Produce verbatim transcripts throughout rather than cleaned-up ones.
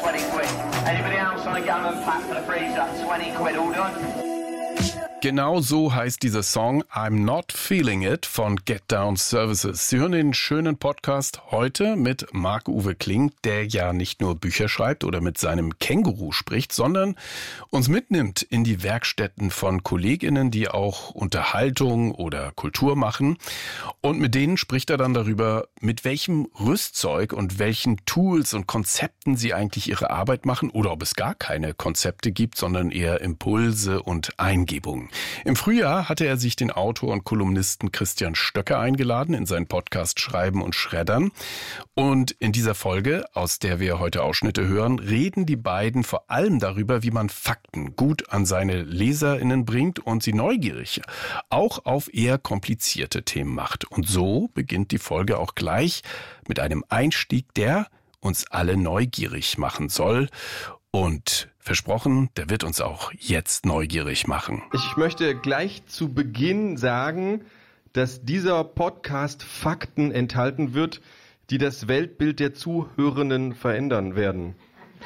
twenty quid. Anybody else on a Gammon pack for the freezer? twenty quid, all done? Genau so heißt dieser Song I'm Not Feeling It von Get Down Services. Sie hören den schönen Podcast heute mit Marc-Uwe Kling, der ja nicht nur Bücher schreibt oder mit seinem Känguru spricht, sondern uns mitnimmt in die Werkstätten von KollegInnen, die auch Unterhaltung oder Kultur machen. Und mit denen spricht er dann darüber, mit welchem Rüstzeug und welchen Tools und Konzepten sie eigentlich ihre Arbeit machen oder ob es gar keine Konzepte gibt, sondern eher Impulse und Eingebungen. Im Frühjahr hatte er sich den Autor und Kolumnisten Christian Stöcker eingeladen in seinen Podcast Schreiben und Schreddern. Und in dieser Folge, aus der wir heute Ausschnitte hören, reden die beiden vor allem darüber, wie man Fakten gut an seine LeserInnen bringt und sie neugierig auch auf eher komplizierte Themen macht. Und so beginnt die Folge auch gleich mit einem Einstieg, der uns alle neugierig machen soll. Und versprochen, der wird uns auch jetzt neugierig machen. Ich möchte gleich zu Beginn sagen, dass dieser Podcast Fakten enthalten wird, die das Weltbild der Zuhörenden verändern werden.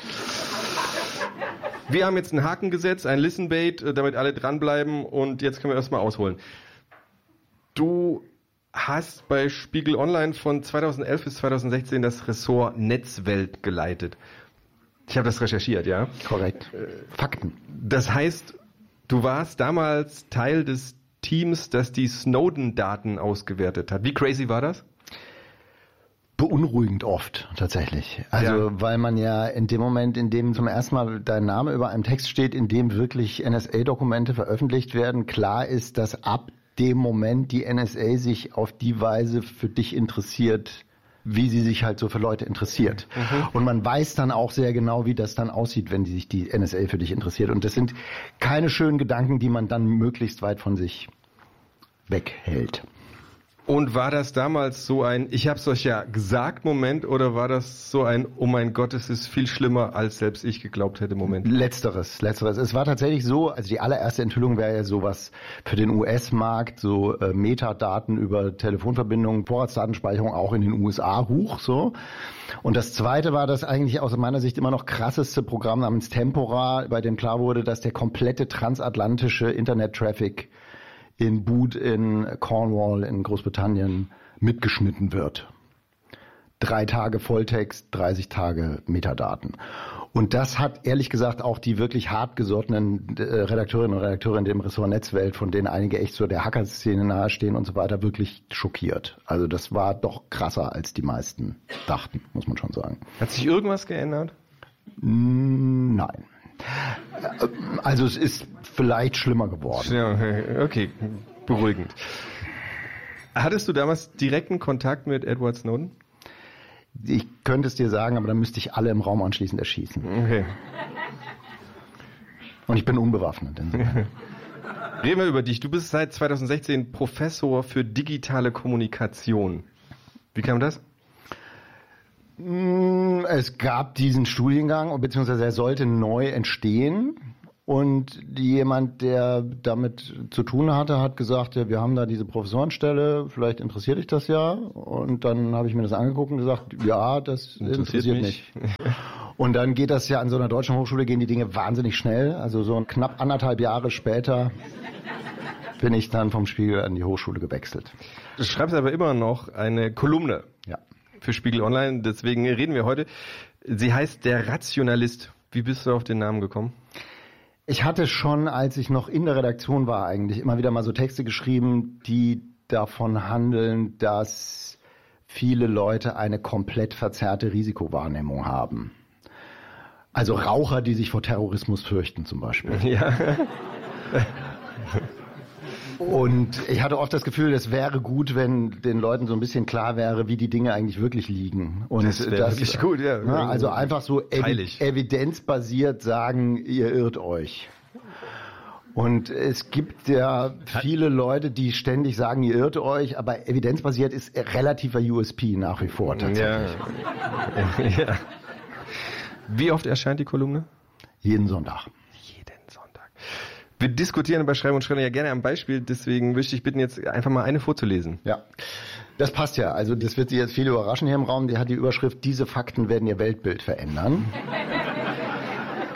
Wir haben jetzt einen Haken gesetzt, ein Listen-Bait, damit alle dranbleiben und jetzt können wir erstmal ausholen. Du hast bei Spiegel Online von zweitausendelf bis zweitausendsechzehn das Ressort Netzwelt geleitet. Ich habe das recherchiert, ja? Korrekt. Fakten. Das heißt, du warst damals Teil des Teams, das die Snowden-Daten ausgewertet hat. Wie crazy war das? Beunruhigend oft, tatsächlich. Also, ja. Weil man ja in dem Moment, in dem zum ersten Mal dein Name über einem Text steht, in dem wirklich N S A-Dokumente veröffentlicht werden, klar ist, dass ab dem Moment die N S A sich auf die Weise für dich interessiert, wie sie sich halt so für Leute interessiert. Mhm. Und man weiß dann auch sehr genau, wie das dann aussieht, wenn die sich die N S A für dich interessiert. Und das sind keine schönen Gedanken, die man dann möglichst weit von sich weghält. Und war das damals so ein, ich hab's euch ja gesagt, Moment, oder war das so ein, oh mein Gott, es ist viel schlimmer, als selbst ich geglaubt hätte, Moment? Letzteres, letzteres. Es war tatsächlich so, also die allererste Enthüllung wäre ja sowas für den U S-Markt, so äh, Metadaten über Telefonverbindungen, Vorratsdatenspeicherung auch in den U S A hoch, so. Und das zweite war das eigentlich aus meiner Sicht immer noch krasseste Programm namens Tempora, bei dem klar wurde, dass der komplette transatlantische Internet-Traffic in Bute in Cornwall in Großbritannien mitgeschnitten wird. Drei Tage Volltext, dreißig Tage Metadaten. Und das hat ehrlich gesagt auch die wirklich hartgesottenen äh, Redakteurinnen und Redakteure in dem Ressort Netzwelt, von denen einige echt so der Hacker-Szene nahestehen und so weiter, wirklich schockiert. Also das war doch krasser, als die meisten dachten, muss man schon sagen. Hat sich irgendwas geändert? Nein. Also es ist vielleicht schlimmer geworden. Ja, okay, beruhigend. Hattest du damals direkten Kontakt mit Edward Snowden? Ich könnte es dir sagen, aber dann müsste ich alle im Raum anschließend erschießen. Okay. Und ich bin unbewaffnet. Reden wir über dich. Du bist seit zweitausendsechzehn Professor für digitale Kommunikation. Wie kam das? Es gab diesen Studiengang, beziehungsweise er sollte neu entstehen. Und jemand, der damit zu tun hatte, hat gesagt, ja, wir haben da diese Professorenstelle, vielleicht interessiert dich das ja. Und dann habe ich mir das angeguckt und gesagt, ja, das interessiert, interessiert mich. Nicht. Und dann geht das ja an so einer deutschen Hochschule, gehen die Dinge wahnsinnig schnell. Also so knapp anderthalb Jahre später bin ich dann vom Spiegel an die Hochschule gewechselt. Du schreibst aber immer noch eine Kolumne. Ja. Für Spiegel Online, deswegen reden wir heute. Sie heißt Der Rationalist. Wie bist du auf den Namen gekommen? Ich hatte schon, als ich noch in der Redaktion war eigentlich, immer wieder mal so Texte geschrieben, die davon handeln, dass viele Leute eine komplett verzerrte Risikowahrnehmung haben. Also Raucher, die sich vor Terrorismus fürchten zum Beispiel. Ja. Und ich hatte oft das Gefühl, es wäre gut, wenn den Leuten so ein bisschen klar wäre, wie die Dinge eigentlich wirklich liegen. Und das wäre wirklich gut, ja. ja. Also einfach so evi- evidenzbasiert sagen, ihr irrt euch. Und es gibt ja viele Leute, die ständig sagen, ihr irrt euch, aber evidenzbasiert ist relativer U S P nach wie vor tatsächlich. Ja. Ja. Wie oft erscheint die Kolumne? Jeden Sonntag. Wir diskutieren bei Schreiben und Schreddern ja gerne am Beispiel, deswegen würde ich dich bitten, jetzt einfach mal eine vorzulesen. Ja, das passt ja. Also das wird Sie jetzt viele überraschen hier im Raum. Die hat die Überschrift, diese Fakten werden Ihr Weltbild verändern.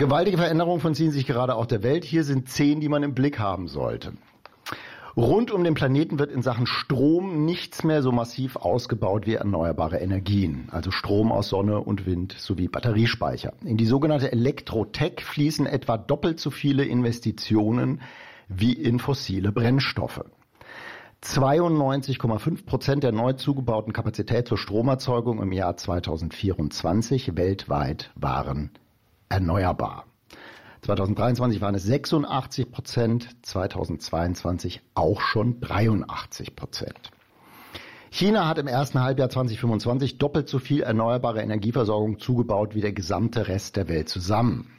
Gewaltige Veränderungen vollziehen sich gerade auch der Welt. Hier sind zehn, die man im Blick haben sollte. Rund um den Planeten wird in Sachen Strom nichts mehr so massiv ausgebaut wie erneuerbare Energien, also Strom aus Sonne und Wind sowie Batteriespeicher. In die sogenannte Elektrotech fließen etwa doppelt so viele Investitionen wie in fossile Brennstoffe. zweiundneunzig Komma fünf Prozent der neu zugebauten Kapazität zur Stromerzeugung im Jahr zweitausendvierundzwanzig weltweit waren erneuerbar. zweitausenddreiundzwanzig waren es sechsundachtzig Prozent, zweitausendzweiundzwanzig auch schon dreiundachtzig Prozent. China hat im ersten Halbjahr zweitausendfünfundzwanzig doppelt so viel erneuerbare Energieversorgung zugebaut wie der gesamte Rest der Welt zusammen.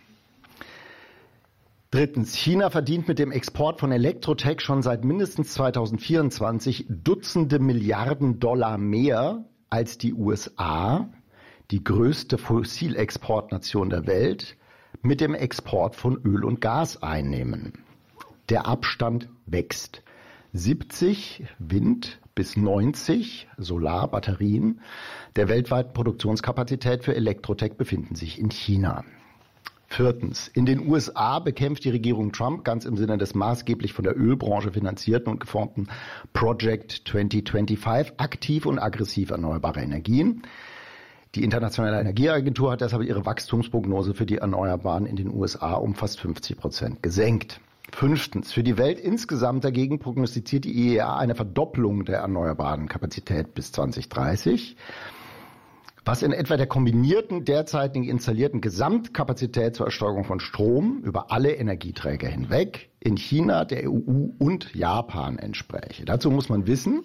Drittens, China verdient mit dem Export von Elektrotech schon seit mindestens zweitausendvierundzwanzig Dutzende Milliarden Dollar mehr als die U S A, die größte Fossilexportnation der Welt, mit dem Export von Öl und Gas einnehmen. Der Abstand wächst. siebzig Wind bis neunzig Solarbatterien der weltweiten Produktionskapazität für Elektrotech befinden sich in China. Viertens. In den U S A bekämpft die Regierung Trump ganz im Sinne des maßgeblich von der Ölbranche finanzierten und geformten Project zwanzig fünfundzwanzig aktiv und aggressiv erneuerbare Energien. Die Internationale Energieagentur hat deshalb ihre Wachstumsprognose für die Erneuerbaren in den U S A um fast fünfzig Prozent gesenkt. Fünftens. Für die Welt insgesamt dagegen prognostiziert die I E A eine Verdopplung der erneuerbaren Kapazität bis zweitausenddreißig, was in etwa der kombinierten derzeitigen installierten Gesamtkapazität zur Erzeugung von Strom über alle Energieträger hinweg in China, der E U und Japan entspräche. Dazu muss man wissen,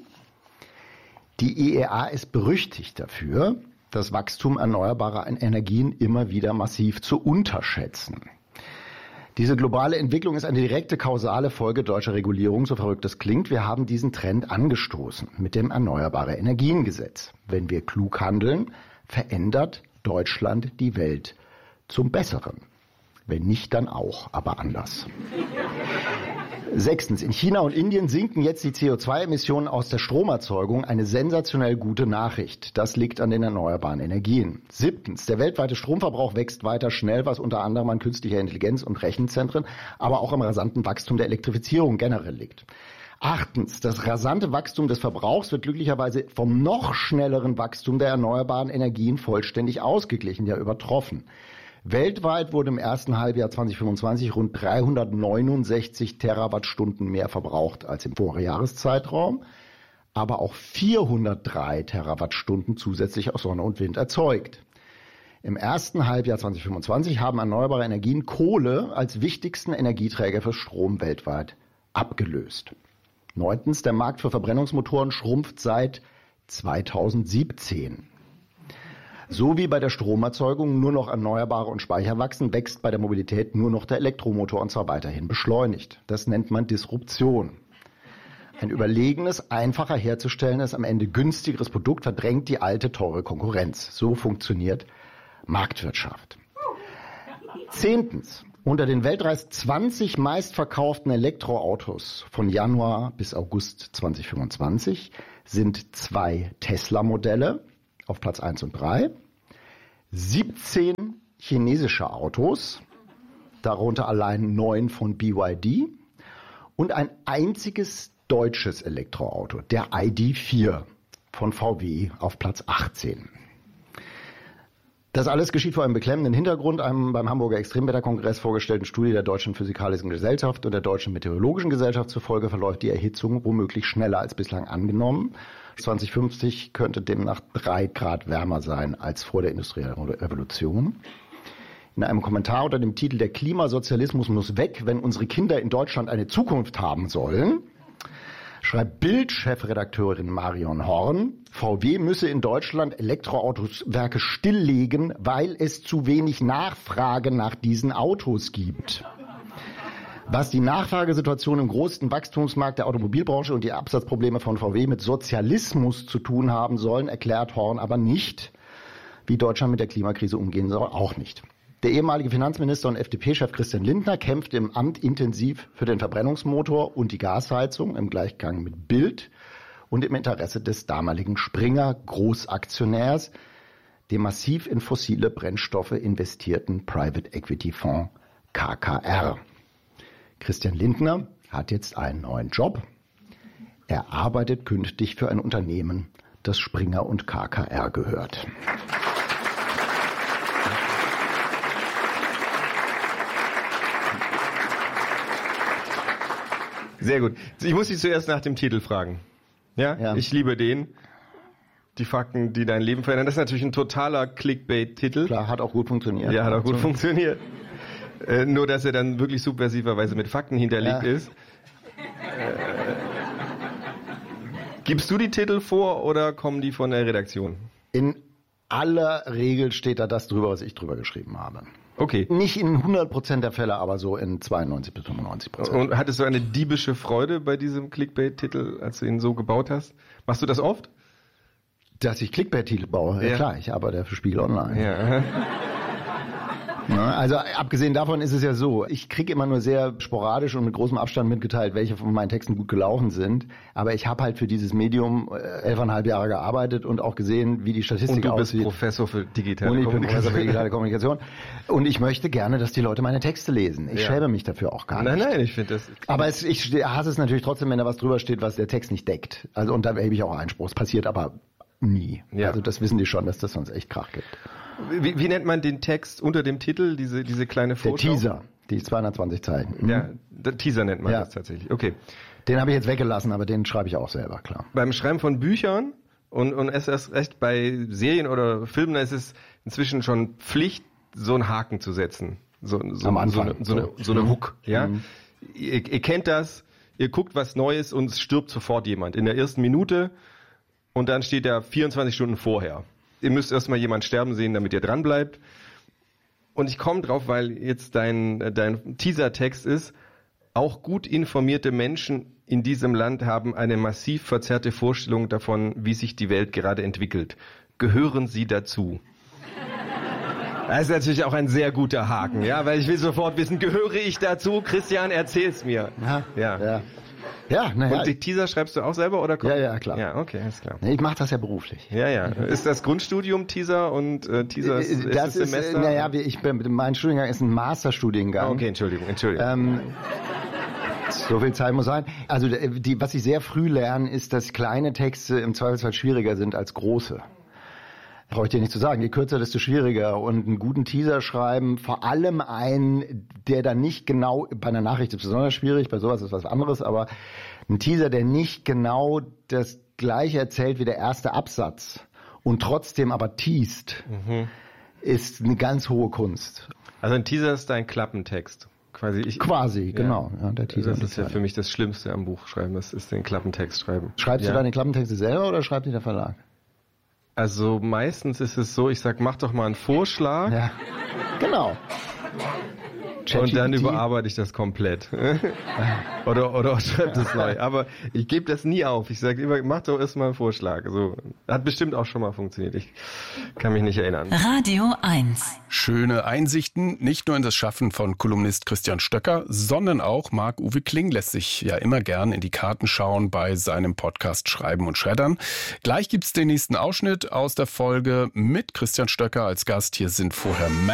die I E A ist berüchtigt dafür, das Wachstum erneuerbarer Energien immer wieder massiv zu unterschätzen. Diese globale Entwicklung ist eine direkte kausale Folge deutscher Regulierung, so verrückt es klingt. Wir haben diesen Trend angestoßen mit dem Erneuerbare Energiengesetz. Wenn wir klug handeln, verändert Deutschland die Welt zum Besseren. Wenn nicht, dann auch, aber anders. Sechstens. In China und Indien sinken jetzt die C O zwei Emissionen aus der Stromerzeugung. Eine sensationell gute Nachricht. Das liegt an den erneuerbaren Energien. Siebtens. Der weltweite Stromverbrauch wächst weiter schnell, was unter anderem an künstlicher Intelligenz und Rechenzentren, aber auch am rasanten Wachstum der Elektrifizierung generell liegt. Achtens. Das rasante Wachstum des Verbrauchs wird glücklicherweise vom noch schnelleren Wachstum der erneuerbaren Energien vollständig ausgeglichen, ja übertroffen. Weltweit wurde im ersten Halbjahr zweitausendfünfundzwanzig rund dreihundertneunundsechzig Terawattstunden mehr verbraucht als im Vorjahreszeitraum, aber auch vierhundertdrei Terawattstunden zusätzlich aus Sonne und Wind erzeugt. Im ersten Halbjahr zweitausendfünfundzwanzig haben erneuerbare Energien Kohle als wichtigsten Energieträger für Strom weltweit abgelöst. Neuntens, der Markt für Verbrennungsmotoren schrumpft seit zweitausendsiebzehn. So wie bei der Stromerzeugung nur noch Erneuerbare und Speicher wachsen, wächst bei der Mobilität nur noch der Elektromotor und zwar weiterhin beschleunigt. Das nennt man Disruption. Ein überlegenes, einfacher herzustellendes, am Ende günstigeres Produkt verdrängt die alte, teure Konkurrenz. So funktioniert Marktwirtschaft. Zehntens. Unter den weltweit zwanzig meistverkauften Elektroautos von Januar bis August zweitausendfünfundzwanzig sind zwei Tesla-Modelle auf Platz eins und drei, siebzehn chinesische Autos, darunter allein neun von B Y D und ein einziges deutsches Elektroauto, der I D vier von V W auf Platz achtzehn. Das alles geschieht vor einem beklemmenden Hintergrund, einem beim Hamburger Extremwetterkongress vorgestellten Studie der Deutschen Physikalischen Gesellschaft und der Deutschen Meteorologischen Gesellschaft zufolge verläuft die Erhitzung womöglich schneller als bislang angenommen. zweitausendfünfzig könnte demnach drei Grad wärmer sein als vor der industriellen Revolution. In einem Kommentar unter dem Titel "Der Klimasozialismus muss weg, wenn unsere Kinder in Deutschland eine Zukunft haben sollen", schreibt Bild-Chefredakteurin Marion Horn, V W müsse in Deutschland Elektroautowerke stilllegen, weil es zu wenig Nachfrage nach diesen Autos gibt. Was die Nachfragesituation im größten Wachstumsmarkt der Automobilbranche und die Absatzprobleme von V W mit Sozialismus zu tun haben sollen, erklärt Horn aber nicht. Wie Deutschland mit der Klimakrise umgehen soll, auch nicht. Der ehemalige Finanzminister und F D P-Chef Christian Lindner kämpft im Amt intensiv für den Verbrennungsmotor und die Gasheizung im Gleichgang mit Bild und im Interesse des damaligen Springer-Großaktionärs, dem massiv in fossile Brennstoffe investierten Private Equity Fonds K K R. Christian Lindner hat jetzt einen neuen Job. Er arbeitet künftig für ein Unternehmen, das Springer und K K R gehört. Sehr gut. Ich muss dich zuerst nach dem Titel fragen. Ja? Ja. Ich liebe den. Die Fakten, die dein Leben verändern. Das ist natürlich ein totaler Clickbait-Titel. Klar, hat auch gut funktioniert. Ja, hat auch gut so. funktioniert. Äh, nur, dass er dann wirklich subversiverweise mit Fakten hinterlegt Ja. ist. Äh, gibst du die Titel vor oder kommen die von der Redaktion? In aller Regel steht da das drüber, was ich drüber geschrieben habe. Okay. Nicht in hundert Prozent der Fälle, aber so in zweiundneunzig bis fünfundneunzig Prozent. Und hattest du eine diebische Freude bei diesem Clickbait-Titel, als du ihn so gebaut hast? Machst du das oft? Dass ich Clickbait-Titel baue, ja. Ja. Klar, ich arbeite für Spiegel Online. Ja. Ja, also abgesehen davon ist es ja so, ich kriege immer nur sehr sporadisch und mit großem Abstand mitgeteilt, welche von meinen Texten gut gelaufen sind. Aber ich habe halt für dieses Medium elfeinhalb Jahre gearbeitet und auch gesehen, wie die Statistik aussieht. Und du bist Professor für digitale und ich bin Kommunikation. Professor für digitale Kommunikation. Und ich möchte gerne, dass die Leute meine Texte lesen. Ich Ja. schäme mich dafür auch gar Nein, nicht. nein, ich finde das... Aber es, ich hasse es natürlich trotzdem, wenn da was drüber steht, was der Text nicht deckt. Also und da erhebe ich auch Einspruch. Es passiert aber nie. Ja. Also das wissen die schon, dass das sonst echt Krach gibt. Wie, wie nennt man den Text unter dem Titel, diese, diese kleine Der Foto? Teaser, die zweihundertzwanzig Zeilen. Mhm. Ja, der Teaser nennt man Ja. das tatsächlich. Okay. Den habe ich jetzt weggelassen, aber den schreibe ich auch selber, klar. Beim Schreiben von Büchern und, und es ist recht bei Serien oder Filmen, da ist es inzwischen schon Pflicht, so einen Haken zu setzen. So, so, Am Anfang. So eine, so eine, so eine Hook. Ja? Mhm. Ihr, ihr kennt das, ihr guckt was Neues und es stirbt sofort jemand. In der ersten Minute und dann steht da vierundzwanzig Stunden vorher. Ihr müsst erstmal jemand sterben sehen, damit ihr dran bleibt. Und ich komme drauf, weil jetzt dein, dein Teasertext ist, auch gut informierte Menschen in diesem Land haben eine massiv verzerrte Vorstellung davon, wie sich die Welt gerade entwickelt. Gehören Sie dazu? Das ist natürlich auch ein sehr guter Haken, ja, weil ich will sofort wissen, gehöre ich dazu? Christian, erzähl's mir. Ja, Ja. ja. Ja, naja. Und die Teaser schreibst du auch selber oder? Ja, ja, klar. Ja, okay, ist klar. Ich mache das ja beruflich. Ja, ja. Ist das Grundstudium Teaser und äh, Teaser ist, ist das das ist, Semester? naja, ich bin, mein Studiengang ist ein Masterstudiengang. Okay, Entschuldigung, Entschuldigung. Ähm, so viel Zeit muss sein. Also die, was ich sehr früh lerne, ist, dass kleine Texte im Zweifelsfall schwieriger sind als große. Brauche ich dir nicht zu sagen. Je kürzer, desto schwieriger. Und einen guten Teaser schreiben, vor allem einen, der dann nicht genau, bei einer Nachricht ist es besonders schwierig, bei sowas ist was anderes, aber ein Teaser, der nicht genau das Gleiche erzählt wie der erste Absatz und trotzdem aber teast, mhm. ist eine ganz hohe Kunst. Also ein Teaser ist dein Klappentext. Quasi, ich, Quasi, ja. genau. Ja, der Teaser das ist ja halt. für mich das Schlimmste am Buch schreiben, das ist den Klappentext schreiben. Schreibst ja. du deine Klappentexte selber oder schreibt die der Verlag? Also meistens ist es so, ich sag, mach doch mal einen Vorschlag. Ja, genau. Und dann überarbeite ich das komplett. oder, oder schreibe das neu. Aber ich gebe das nie auf. Ich sage immer, mach doch erstmal einen Vorschlag. So, hat bestimmt auch schon mal funktioniert. Ich kann mich nicht erinnern. Radio eins. Schöne Einsichten, nicht nur in das Schaffen von Kolumnist Christian Stöcker, sondern auch Marc-Uwe Kling lässt sich ja immer gern in die Karten schauen bei seinem Podcast Schreiben und Schreddern. Gleich gibt's den nächsten Ausschnitt aus der Folge mit Christian Stöcker als Gast. Hier sind vorher